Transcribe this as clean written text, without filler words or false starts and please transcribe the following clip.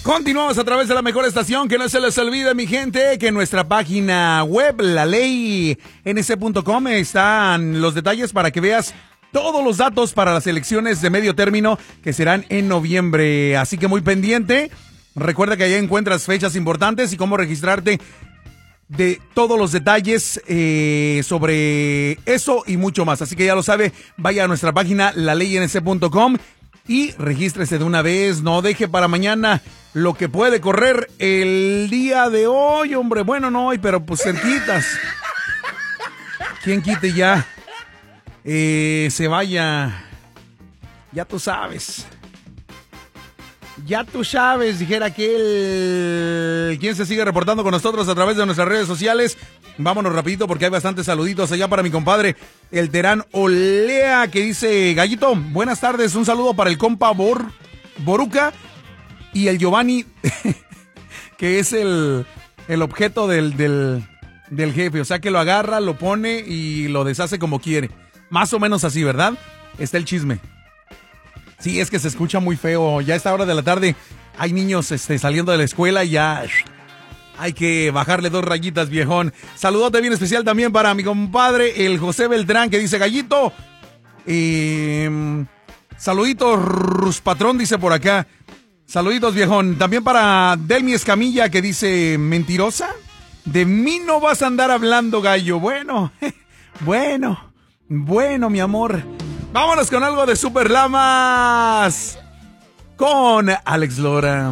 Continuamos a través de la mejor estación. Que no se les olvide, mi gente, que en nuestra página web, laleyns.com, están los detalles para que veas todos los datos para las elecciones de medio término que serán en noviembre. Así que muy pendiente. Recuerda que allá encuentras fechas importantes y cómo registrarte, de todos los detalles sobre eso y mucho más. Así que ya lo sabe, vaya a nuestra página laleyns.com y regístrese de una vez. No deje para mañana lo que puede correr el día de hoy, hombre. Bueno, no hoy, pero pues cerquitas. ¿Quién quite ya? Se vaya. Ya tú sabes. Ya tú sabes, dijera aquel. ¿Quién se sigue reportando con nosotros a través de nuestras redes sociales? Vámonos rapidito porque hay bastantes saluditos allá para mi compadre, el Terán Olea, que dice: Gallito, buenas tardes, un saludo para el compa Boruca y el Giovanni, que es el objeto del jefe. O sea que lo agarra, lo pone y lo deshace como quiere. Más o menos así, ¿verdad? Está el chisme. Sí, es que se escucha muy feo. Ya a esta hora de la tarde hay niños saliendo de la escuela y ya hay que bajarle 2 rayitas, viejón. Saludote bien especial también para mi compadre, el José Beltrán, que dice: Gallito, saluditos, Ruspatrón, dice por acá. Saluditos, viejón. También para Delmi Escamilla, que dice: ¿mentirosa? De mí no vas a andar hablando, gallo. Bueno, mi amor. Vámonos con algo de Super Lamas con Alex Lora.